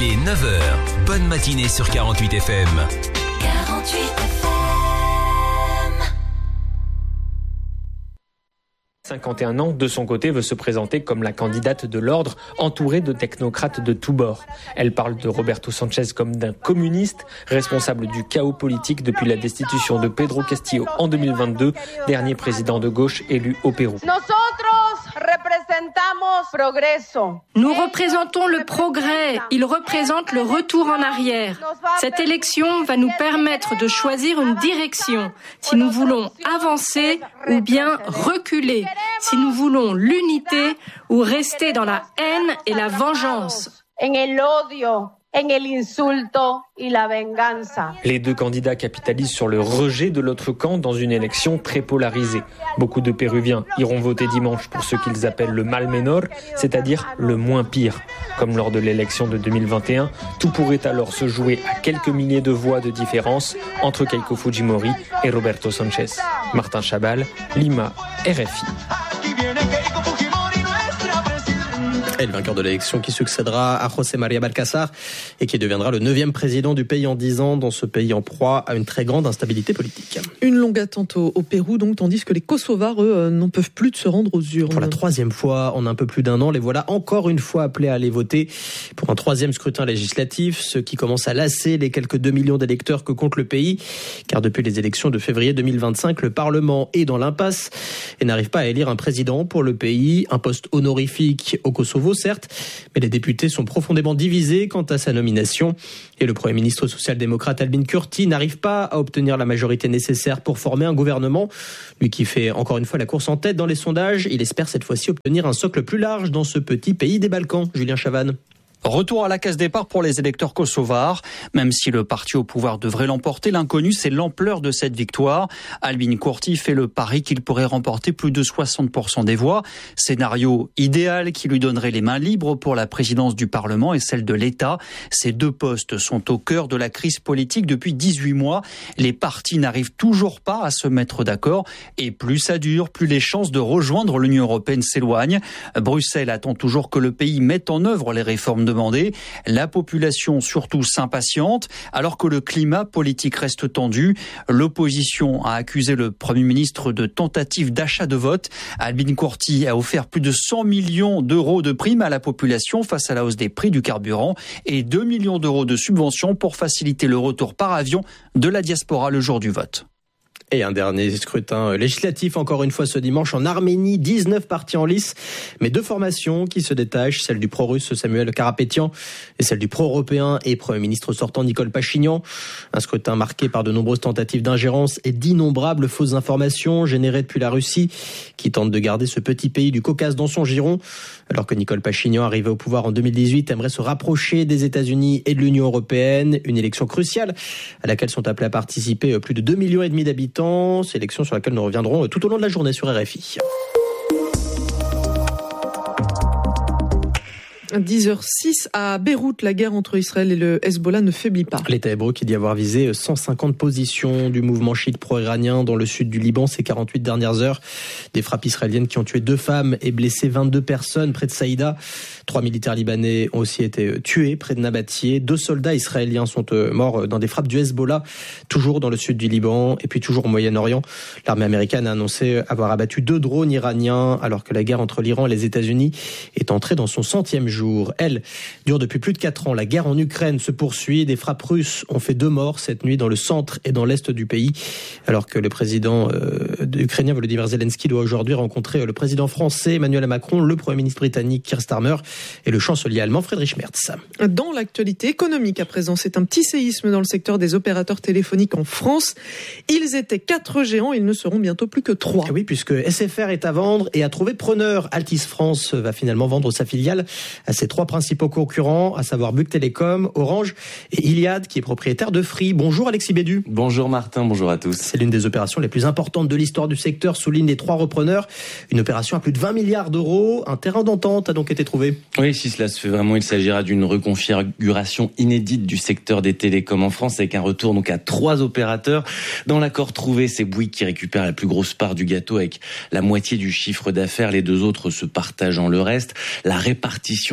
Il est 9h. Bonne matinée sur 48 FM. 48 FM. 51 ans, de son côté, veut se présenter comme la candidate de l'ordre, entourée de technocrates de tous bords. Elle parle de Roberto Sanchez comme d'un communiste, responsable du chaos politique depuis la destitution de Pedro Castillo en 2022, dernier président de gauche élu au Pérou. Nous représentons le progrès, il représente le retour en arrière. Cette élection va nous permettre de choisir une direction, si nous voulons avancer ou bien reculer, si nous voulons l'unité ou rester dans la haine et la vengeance. Les deux candidats capitalisent sur le rejet de l'autre camp dans une élection très polarisée. Beaucoup de Péruviens iront voter dimanche pour ce qu'ils appellent le mal menor, c'est-à-dire le moins pire. Comme lors de l'élection de 2021, tout pourrait alors se jouer à quelques milliers de voix de différence entre Keiko Fujimori et Roberto Sanchez. Martin Chabal, Lima, RFI. Et le vainqueur de l'élection qui succédera à José María Balcázar et qui deviendra le 9e président du pays en 10 ans, dans ce pays en proie à une très grande instabilité politique. Une longue attente au Pérou, donc, tandis que les Kosovars, eux, n'en peuvent plus de se rendre aux urnes. Pour la 3e fois en un peu plus d'un an, les voilà encore une fois appelés à aller voter pour un 3e scrutin législatif, ce qui commence à lasser les quelques 2 millions d'électeurs que compte le pays, car depuis les élections de février 2025, le Parlement est dans l'impasse et n'arrive pas à élire un président pour le pays, un poste honorifique au Kosovo, certes, mais les députés sont profondément divisés quant à sa nomination. Et le Premier ministre social-démocrate Albin Kurti n'arrive pas à obtenir la majorité nécessaire pour former un gouvernement. Lui qui fait encore une fois la course en tête dans les sondages, il espère cette fois-ci obtenir un socle plus large dans ce petit pays des Balkans. Julien Chavannes. Retour à la case départ pour les électeurs kosovars. Même si le parti au pouvoir devrait l'emporter, l'inconnu, c'est l'ampleur de cette victoire. Albin Kurti fait le pari qu'il pourrait remporter plus de 60% des voix. Scénario idéal qui lui donnerait les mains libres pour la présidence du Parlement et celle de l'État. Ces deux postes sont au cœur de la crise politique depuis 18 mois. Les partis n'arrivent toujours pas à se mettre d'accord. Et plus ça dure, plus les chances de rejoindre l'Union européenne s'éloignent. Bruxelles attend toujours que le pays mette en œuvre les réformes demandé. La population surtout s'impatiente, alors que le climat politique reste tendu. L'opposition a accusé le Premier ministre de tentative d'achat de vote. Albin Kurti a offert plus de 100 millions d'euros de primes à la population face à la hausse des prix du carburant et 2 millions d'euros de subventions pour faciliter le retour par avion de la diaspora le jour du vote. Et un dernier scrutin législatif, encore une fois ce dimanche en Arménie, 19 partis en lice, mais 2 formations qui se détachent, celle du pro-russe Samuel Karapétian et celle du pro-européen et Premier ministre sortant Nicole Pachinian. Un scrutin marqué par de nombreuses tentatives d'ingérence et d'innombrables fausses informations générées depuis la Russie, qui tente de garder ce petit pays du Caucase dans son giron, alors que Nicole Pachinian, arrivé au pouvoir en 2018, aimerait se rapprocher des États-Unis et de l'Union européenne, une élection cruciale à laquelle sont appelés à participer plus de 2,5 millions d'habitants. Sélection sur laquelle nous reviendrons tout au long de la journée sur RFI. 10h06 à Beyrouth, la guerre entre Israël et le Hezbollah ne faiblit pas. L'État hébreu qui dit avoir visé 150 positions du mouvement chiite pro-iranien dans le sud du Liban ces 48 dernières heures. Des frappes israéliennes qui ont tué 2 femmes et blessé 22 personnes près de Saïda. 3 militaires libanais ont aussi été tués près de Nabatieh. 2 soldats israéliens sont morts dans des frappes du Hezbollah, toujours dans le sud du Liban et puis toujours au Moyen-Orient. L'armée américaine a annoncé avoir abattu 2 drones iraniens alors que la guerre entre l'Iran et les États-Unis est entrée dans son 100e jour. Elle dure depuis plus de 4 ans. La guerre en Ukraine se poursuit. Des frappes russes ont fait 2 morts cette nuit dans le centre et dans l'est du pays, alors que le président ukrainien Volodymyr Zelensky doit aujourd'hui rencontrer le président français Emmanuel Macron, le premier ministre britannique Keir Starmer et le chancelier allemand Friedrich Merz. Dans l'actualité économique à présent, c'est un petit séisme dans le secteur des opérateurs téléphoniques en France. Ils étaient 4 géants, ils ne seront bientôt plus que 3. Oui, puisque SFR est à vendre et a trouvé preneur. Altice France va finalement vendre sa filiale à ses 3 principaux concurrents, à savoir Bouygues Telecom, Orange et Iliad, qui est propriétaire de Free. Bonjour Alexis Bédu. Bonjour Martin, bonjour à tous. C'est l'une des opérations les plus importantes de l'histoire du secteur, soulignent les 3 repreneurs. Une opération à plus de 20 milliards d'euros. Un terrain d'entente a donc été trouvé. Oui, si cela se fait vraiment, il s'agira d'une reconfiguration inédite du secteur des télécoms en France, avec un retour donc à 3 opérateurs. Dans l'accord trouvé, c'est Bouygues qui récupère la plus grosse part du gâteau avec la moitié du chiffre d'affaires. Les 2 autres se partageant le reste. La répartition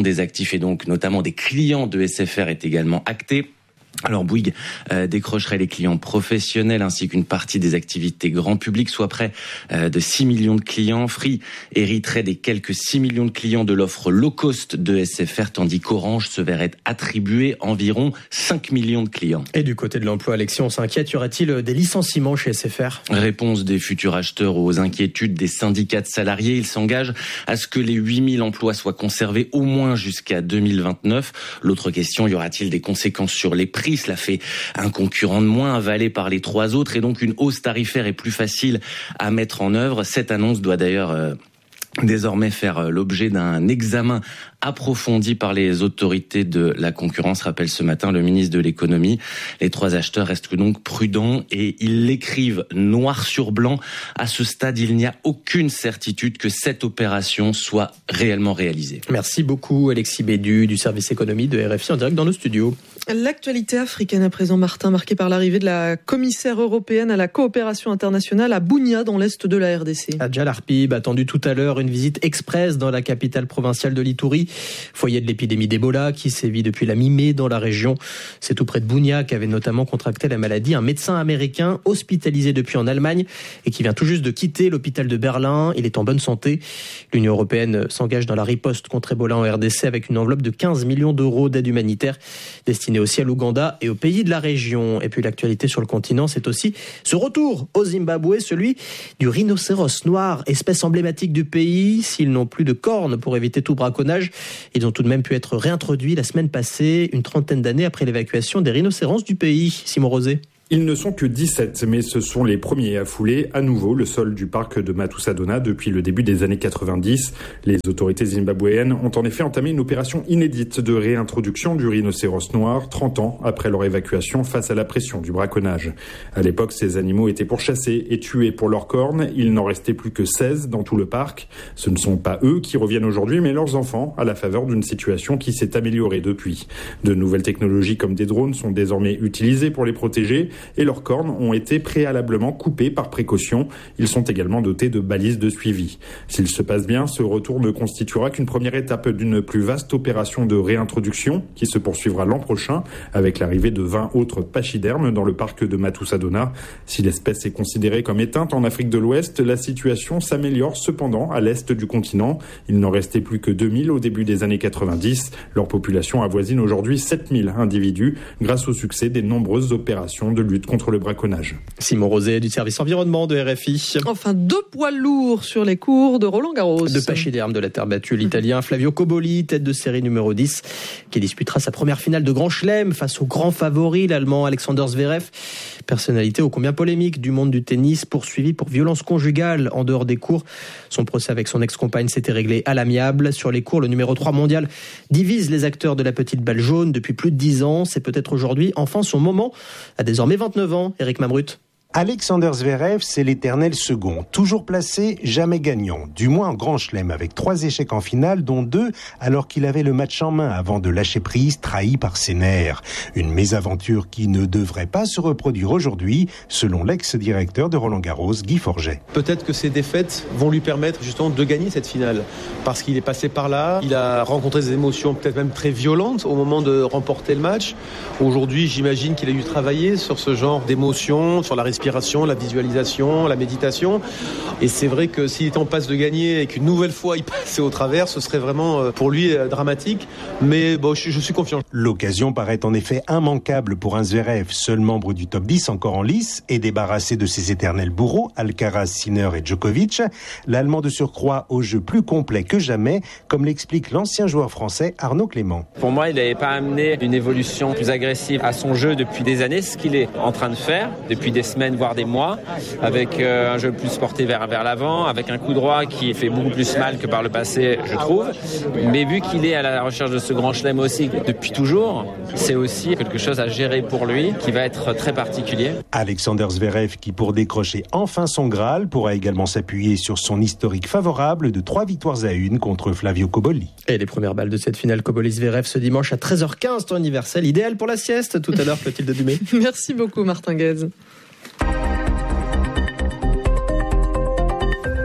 des actifs et donc notamment des clients de SFR est également actée. Alors Bouygues décrocherait les clients professionnels ainsi qu'une partie des activités grand public, soit près de 6 millions de clients. Free hériterait des quelques 6 millions de clients de l'offre low cost de SFR, tandis qu'Orange se verrait attribuer environ 5 millions de clients. Et du côté de l'emploi, Alexis, on s'inquiète, y aurait-il des licenciements chez SFR ? Réponse des futurs acheteurs aux inquiétudes des syndicats de salariés. Ils s'engagent à ce que les 8000 emplois soient conservés au moins jusqu'à 2029. L'autre question, y aura-t-il des conséquences sur les prix ? Cela fait un concurrent de moins avalé par les 3 autres et donc une hausse tarifaire est plus facile à mettre en œuvre. Cette annonce doit d'ailleurs désormais faire l'objet d'un examen approfondi par les autorités de la concurrence, rappelle ce matin le ministre de l'économie. Les 3 acheteurs restent donc prudents et ils l'écrivent noir sur blanc. À ce stade, il n'y a aucune certitude que cette opération soit réellement réalisée. Merci beaucoup Alexis Bédu du service économie de RFI en direct dans nos studios. L'actualité africaine à présent, Martin, marquée par l'arrivée de la commissaire européenne à la coopération internationale à Bunia dans l'est de la RDC. Adja Larpib, attendu tout à l'heure, une visite express dans la capitale provinciale de l'Ituri, foyer de l'épidémie d'Ebola qui sévit depuis la mi-mai dans la région. C'est tout près de Bunia qu'avait notamment contracté la maladie un médecin américain hospitalisé depuis en Allemagne et qui vient tout juste de quitter l'hôpital de Berlin. Il est en bonne santé. L'Union européenne s'engage dans la riposte contre Ebola en RDC avec une enveloppe de 15 millions d'euros d'aide humanitaire destinée aussi à l'Ouganda et aux pays de la région. Et puis l'actualité sur le continent, c'est aussi ce retour au Zimbabwe, celui du rhinocéros noir, espèce emblématique du pays. S'ils n'ont plus de cornes pour éviter tout braconnage, ils ont tout de même pu être réintroduits la semaine passée, une trentaine d'années après l'évacuation des rhinocéros du pays. Simon Rosé. Ils ne sont que 17, mais ce sont les premiers à fouler à nouveau le sol du parc de Matusadona depuis le début des années 90. Les autorités zimbabwéennes ont en effet entamé une opération inédite de réintroduction du rhinocéros noir, 30 ans après leur évacuation face à la pression du braconnage. À l'époque, ces animaux étaient pourchassés et tués pour leurs cornes. Il n'en restait plus que 16 dans tout le parc. Ce ne sont pas eux qui reviennent aujourd'hui, mais leurs enfants, à la faveur d'une situation qui s'est améliorée depuis. De nouvelles technologies comme des drones sont désormais utilisées pour les protéger, et leurs cornes ont été préalablement coupées par précaution. Ils sont également dotés de balises de suivi. S'il se passe bien, ce retour ne constituera qu'une première étape d'une plus vaste opération de réintroduction qui se poursuivra l'an prochain avec l'arrivée de 20 autres pachydermes dans le parc de Matusadona. Si l'espèce est considérée comme éteinte en Afrique de l'Ouest, la situation s'améliore cependant à l'est du continent. Il n'en restait plus que 2000 au début des années 90. Leur population avoisine aujourd'hui 7000 individus grâce au succès des nombreuses opérations de lutte contre le braconnage. Simon Rosé du service environnement de RFI. Enfin, 2 poids lourds sur les cours de Roland-Garros. De pachyderme de la terre battue, l'Italien Flavio Cobolli, tête de série numéro 10, qui disputera sa première finale de Grand Chelem face au grand favori, l'Allemand Alexander Zverev. Personnalité ô combien polémique du monde du tennis, poursuivi pour violence conjugale en dehors des cours. Son procès avec son ex-compagne s'était réglé à l'amiable. Sur les cours, le numéro 3 mondial divise les acteurs de la petite balle jaune depuis plus de 10 ans. C'est peut-être aujourd'hui enfin son moment. À désormais 29 ans, Eric Mamrut. Alexander Zverev, c'est l'éternel second. Toujours placé, jamais gagnant. Du moins en Grand Chelem, avec 3 échecs en finale, dont 2 alors qu'il avait le match en main avant de lâcher prise, trahi par ses nerfs. Une mésaventure qui ne devrait pas se reproduire aujourd'hui, selon l'ex-directeur de Roland-Garros, Guy Forget. Peut-être que ces défaites vont lui permettre justement de gagner cette finale. Parce qu'il est passé par là, il a rencontré des émotions peut-être même très violentes au moment de remporter le match. Aujourd'hui, j'imagine qu'il a dû travailler sur ce genre d'émotions, sur la respiration, la visualisation, la méditation. Et c'est vrai que s'il est en passe de gagner et qu'une nouvelle fois il passait au travers, ce serait vraiment pour lui dramatique. Mais bon, je suis confiant. L'occasion paraît en effet immanquable pour un Zverev, seul membre du top 10 encore en lice et débarrassé de ses éternels bourreaux, Alcaraz, Sinner et Djokovic. L'Allemand de surcroît au jeu plus complet que jamais, comme l'explique l'ancien joueur français Arnaud Clément. Pour moi, il n'avait pas amené une évolution plus agressive à son jeu depuis des années, ce qu'il est en train de faire depuis des semaines, voire des mois, avec un jeu plus porté vers l'avant, avec un coup droit qui fait beaucoup plus mal que par le passé, je trouve. Mais vu qu'il est à la recherche de ce grand chelem aussi depuis toujours, c'est aussi quelque chose à gérer pour lui qui va être très particulier. Alexander Zverev qui, pour décrocher enfin son Graal, pourra également s'appuyer sur son historique favorable de 3 victoires à 1 contre Flavio Cobolli. Et les premières balles de cette finale Cobolli-Zverev ce dimanche à 13h15, temps universel, idéal pour la sieste. Tout à l'heure, Clotilde Dumay. Merci beaucoup, Martin Guez.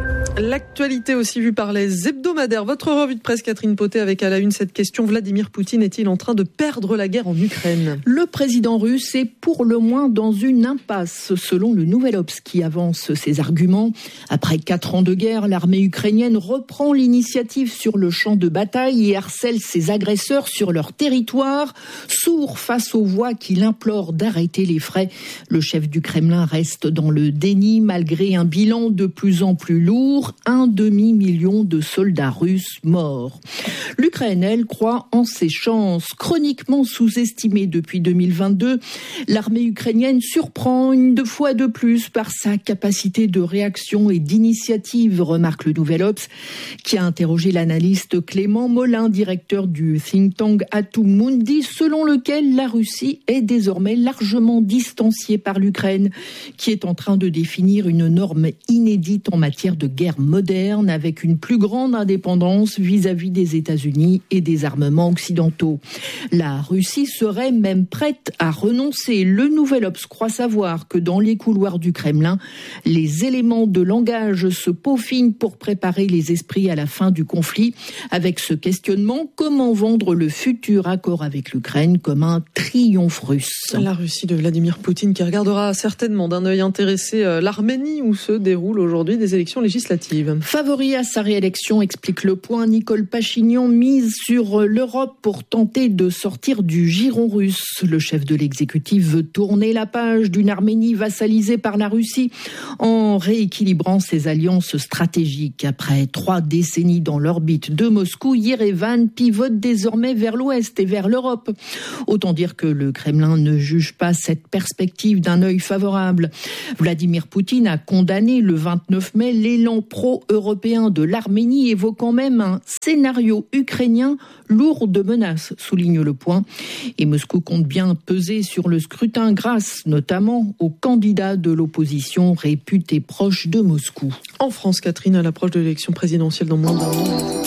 L'actualité aussi vue par les hebdomadaires. Votre revue de presse, Catherine Potet, avec à la une cette question: Vladimir Poutine est-il en train de perdre la guerre en Ukraine ? Le président russe est pour le moins dans une impasse, selon le Nouvel Obs qui avance ses arguments. Après 4 ans de guerre, l'armée ukrainienne reprend l'initiative sur le champ de bataille et harcèle ses agresseurs sur leur territoire. Sourd face aux voix qui l'implorent d'arrêter les frais, le chef du Kremlin reste dans le déni malgré un bilan de plus en plus lourd. 1,5 million de soldats russes morts. L'Ukraine, elle, croit en ses chances. Chroniquement sous-estimée depuis 2022, l'armée ukrainienne surprend une fois de plus par sa capacité de réaction et d'initiative, remarque le Nouvel Obs, qui a interrogé l'analyste Clément Molin, directeur du think tank Atum Mundi, selon lequel la Russie est désormais largement distanciée par l'Ukraine, qui est en train de définir une norme inédite en matière de guerre moderne, avec une plus grande indépendance vis-à-vis des États-Unis et des armements occidentaux. La Russie serait même prête à renoncer. Le Nouvel Obs croit savoir que dans les couloirs du Kremlin, les éléments de langage se peaufinent pour préparer les esprits à la fin du conflit, avec ce questionnement: comment vendre le futur accord avec l'Ukraine comme un triomphe russe ? La Russie de Vladimir Poutine qui regardera certainement d'un œil intéressé l'Arménie, où se déroulent aujourd'hui des élections législatives. Favori à sa réélection, explique Le Point, Nicole Pachignan mise sur l'Europe pour tenter de sortir du giron russe. Le chef de l'exécutif veut tourner la page d'une Arménie vassalisée par la Russie en rééquilibrant ses alliances stratégiques. Après 3 décennies dans l'orbite de Moscou, Yerevan pivote désormais vers l'ouest et vers l'Europe. Autant dire que le Kremlin ne juge pas cette perspective d'un œil favorable. Vladimir Poutine a condamné le 29 mai l'élan pro-européen de l'Arménie, évoquant même un scénario ukrainien lourd de menaces, souligne Le Point. Et Moscou compte bien peser sur le scrutin grâce notamment aux candidats de l'opposition réputés proches de Moscou. En France, Catherine, à l'approche de l'élection présidentielle dans moins d'un an.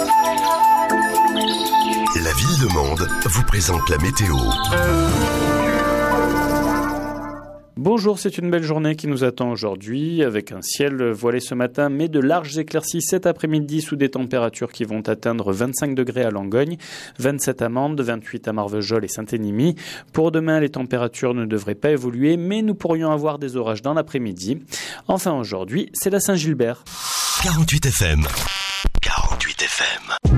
La ville de Mende vous présente la météo. Bonjour, c'est une belle journée qui nous attend aujourd'hui, avec un ciel voilé ce matin, mais de larges éclaircies cet après-midi sous des températures qui vont atteindre 25 degrés à Langogne, 27 à Mende, 28 à Marvejols et Saint-Énimie. Pour demain, les températures ne devraient pas évoluer, mais nous pourrions avoir des orages dans l'après-midi. Enfin, aujourd'hui, c'est la Saint-Gilbert. 48 FM. 48 FM.